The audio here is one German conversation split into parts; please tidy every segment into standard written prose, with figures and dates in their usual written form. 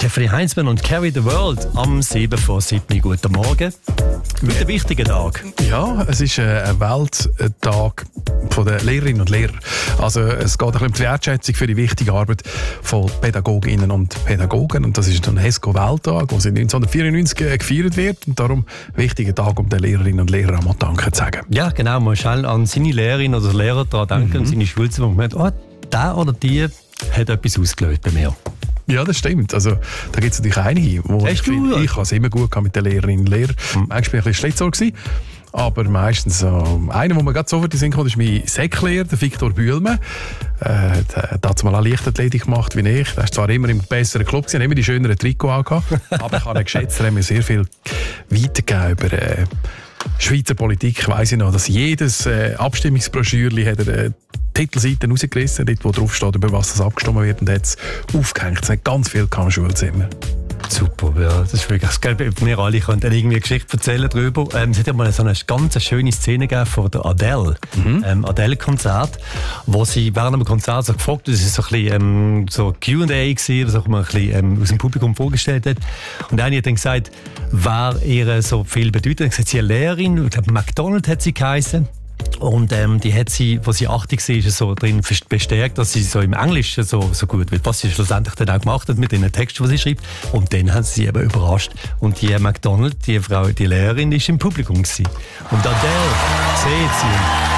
Stephanie Heinzmann und Carry the World am 7 vor 7. Guten Morgen. Mit einem wichtigen Tag. Ja, es ist ein Welttag der Lehrerinnen und Lehrer. Also es geht ein bisschen um die Wertschätzung für die wichtige Arbeit von Pädagoginnen und Pädagogen. Und das ist ein HESCO-Welttag, der seit 1994 gefeiert wird. Und darum ein wichtiger Tag, um den Lehrerinnen und Lehrern einmal Danke zu sagen. Ja, genau. Man muss an seine Lehrerin oder Lehrer daran denken und seine Schulze, wo man merkt, der oder die hat etwas ausgelöst bei mir. Ja, das stimmt. Also, da gibt es natürlich einige, wo ich habe es immer gut mit den Lehrerinnen und Lehrern. Manchmal war ich ein bisschen Schlitzohr, aber meistens einer, wo man gerade sofort in den Sinn kommt, ist mein Säcklehrer, der Viktor Bühlmann. Der hat mal eine Leichtathletik gemacht wie ich. Der war zwar immer im besseren Club, hat immer die schöneren Trikots angehabt, aber ich habe ihn geschätzt, er hat mir sehr viel weitergegeben über Schweizer Politik. Ich weiss noch, dass jedes Abstimmungsbroschürli hat Titelseiten rausgerissen, dort wo drauf steht, über was das abgestimmt wird, und hat es aufgehängt. Es hat ganz viel im Schulzimmer. Super, ja, das ist wirklich, wir alle können dann irgendwie eine Geschichte erzählen darüber. Es hat ja mal so eine ganz schöne Szene gegeben von der Adele, Adele-Konzert, wo sie während einem Konzert so gefragt hat, das ist so ein bisschen so Q&A gewesen, was man ein bisschen aus dem Publikum vorgestellt hat. Und eine hat dann gesagt, wer ihr so viel bedeutet. Dann gesagt, sie eine Lehrerin, ich glaube McDonald hat sie geheißen. Und die hat sie, als sie 80 war, so drin bestärkt, dass sie so im Englischen so gut wird, was sie schlussendlich dann auch gemacht hat mit den Texten, die sie schreibt. Und dann hat sie eben überrascht. Und die McDonald, die Frau, die Lehrerin, ist im Publikum gewesen. Und Adele, sieht sie.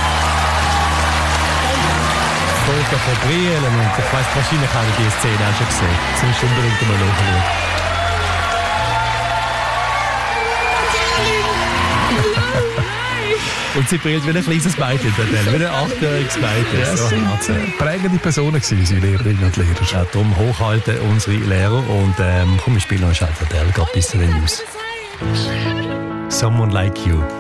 Foto von Brillen. Und ich weiss, wahrscheinlich habe ich diese Szene auch schon gesehen. Sie müssen unbedingt mal schauen. Und sie brillt wie ein kleines Mädchen, wie ein 8-jähriges Mädchen. Ja, das sind prägende Personen gewesen, unsere Lehrerinnen und Lehrer. Ja, darum hochhalten unsere Lehrer. Und komm, wir spielen noch Adele, gerade ein bisschen aus. Someone Like You.